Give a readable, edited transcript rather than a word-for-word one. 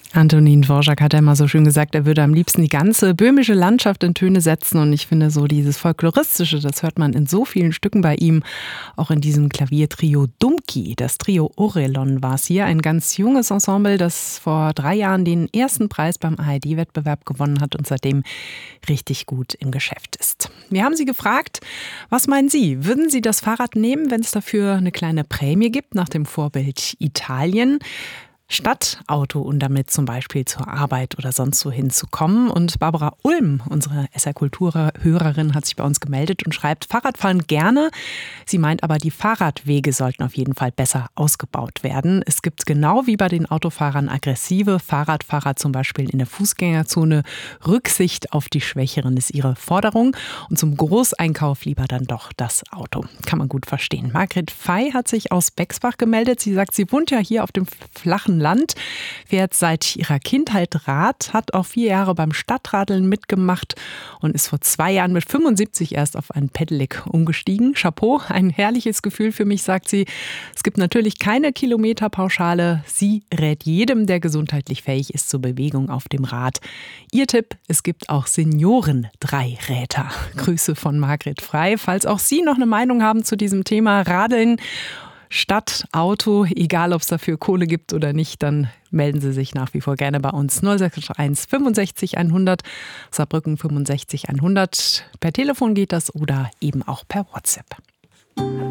Antonin Dvorak hat ja immer so schön gesagt, er würde am liebsten die ganze böhmische Landschaft in Töne setzen. Und ich finde so dieses Folkloristische, das hört man in so vielen Stücken bei ihm. Auch in diesem Klaviertrio Dumki, das Trio Orelon war es hier. Ein ganz junges Ensemble, das vor 3 Jahren den ersten Preis beim ARD-Wettbewerb gewonnen hat und seitdem richtig gut im Geschäft ist. Wir haben Sie gefragt, was meinen Sie? Würden Sie das Fahrrad nehmen, wenn es dafür eine kleine Prämie gibt, nach dem Vorbild Italien? Stadtauto und damit zum Beispiel zur Arbeit oder sonst so hinzukommen. Und Barbara Ulm, unsere SR-Kultur-Hörerin, hat sich bei uns gemeldet und schreibt, Fahrradfahren gerne. Sie meint aber, die Fahrradwege sollten auf jeden Fall besser ausgebaut werden. Es gibt genau wie bei den Autofahrern aggressive Fahrradfahrer, zum Beispiel in der Fußgängerzone. Rücksicht auf die Schwächeren ist ihre Forderung. Und zum Großeinkauf lieber dann doch das Auto. Kann man gut verstehen. Margret Fey hat sich aus Bexbach gemeldet. Sie sagt, sie wohnt ja hier auf dem flachen Land, fährt seit ihrer Kindheit Rad, hat auch 4 Jahre beim Stadtradeln mitgemacht und ist vor 2 Jahren mit 75 erst auf ein Pedelec umgestiegen. Chapeau, ein herrliches Gefühl für mich, sagt sie. Es gibt natürlich keine Kilometerpauschale. Sie rät jedem, der gesundheitlich fähig ist, zur Bewegung auf dem Rad. Ihr Tipp, es gibt auch Senioren-Dreiräder. Grüße von Margret Fey. Falls auch Sie noch eine Meinung haben zu diesem Thema Radeln, Stadt, Auto, egal ob es dafür Kohle gibt oder nicht, dann melden Sie sich nach wie vor gerne bei uns. 0661 65 100, Saarbrücken 65 100. Per Telefon geht das oder eben auch per WhatsApp.